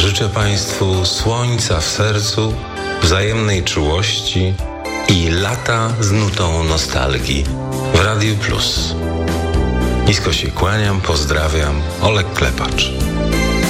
Życzę Państwu słońca w sercu, wzajemnej czułości i lata z nutą nostalgii w Radiu Plus. Nisko się kłaniam, pozdrawiam, Olek Klepacz.